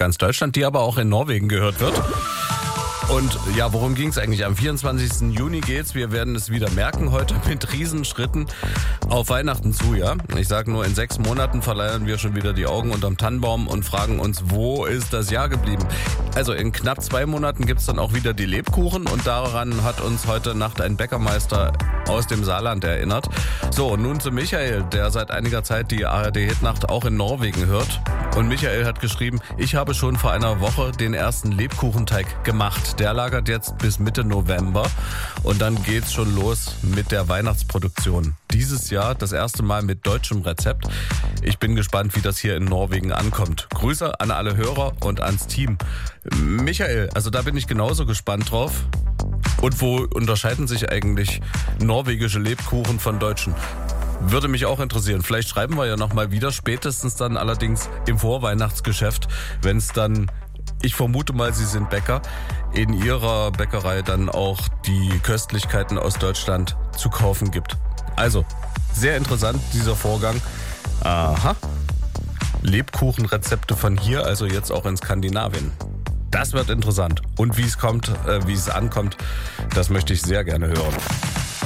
ganz Deutschland, die aber auch in Norwegen gehört wird. Und ja, worum ging es eigentlich? Am 24. Juni geht's. Wir werden es wieder merken heute mit Riesenschritten auf Weihnachten zu, ja. Ich sage nur, in 6 Monaten verleiern wir schon wieder die Augen unterm Tannenbaum und fragen uns, wo ist das Jahr geblieben? Also in knapp 2 Monaten gibt's dann auch wieder die Lebkuchen und daran hat uns heute Nacht ein Bäckermeister aus dem Saarland erinnert. So, und nun zu Michael, der seit einiger Zeit die ARD-Hitnacht auch in Norwegen hört. Und Michael hat geschrieben, ich habe schon vor einer Woche den ersten Lebkuchenteig gemacht. Der lagert jetzt bis Mitte November und dann geht's schon los mit der Weihnachtsproduktion. Dieses Jahr das erste Mal mit deutschem Rezept. Ich bin gespannt, wie das hier in Norwegen ankommt. Grüße an alle Hörer und ans Team. Michael, also da bin ich genauso gespannt drauf. Und wo unterscheiden sich eigentlich norwegische Lebkuchen von deutschen? Würde mich auch interessieren. Vielleicht schreiben wir ja nochmal wieder, spätestens dann allerdings im Vorweihnachtsgeschäft, wenn es dann, ich vermute mal, Sie sind Bäcker, in Ihrer Bäckerei dann auch die Köstlichkeiten aus Deutschland zu kaufen gibt. Also, sehr interessant, dieser Vorgang. Aha. Lebkuchenrezepte von hier, also jetzt auch in Skandinavien. Das wird interessant. Und wie es kommt, wie es ankommt, das möchte ich sehr gerne hören.